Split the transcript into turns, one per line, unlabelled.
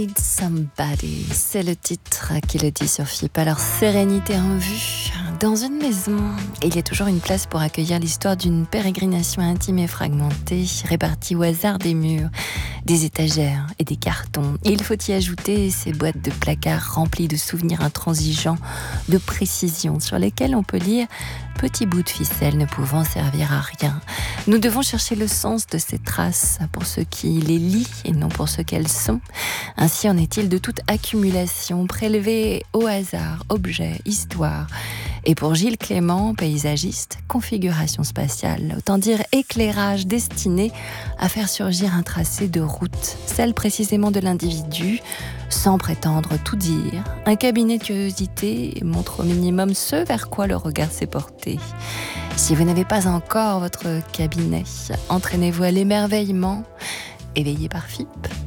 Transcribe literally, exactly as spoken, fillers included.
Need Somebody, c'est le titre qui le dit sur F I P. Alors, sérénité en vue. Dans une maison, il y a toujours une place pour accueillir l'histoire d'une pérégrination intime et fragmentée, répartie au hasard des murs, des étagères et des cartons. Et il faut y ajouter ces boîtes de placards remplies de souvenirs intransigeants, de précision, sur lesquels on peut lire petits bouts de ficelle ne pouvant servir à rien. Nous devons chercher le sens de ces traces pour ceux qui les lisent et non pour ce qu'elles sont. Ainsi en est-il de toute accumulation prélevée au hasard, objets, histoire. Et pour Gilles Clément, paysagiste, configuration spatiale, autant dire éclairage destiné à faire surgir un tracé de route, celle précisément de l'individu, sans prétendre tout dire. Un cabinet de curiosité montre au minimum ce vers quoi le regard s'est porté. Si vous n'avez pas encore votre cabinet, entraînez-vous à l'émerveillement, éveillé par F I P.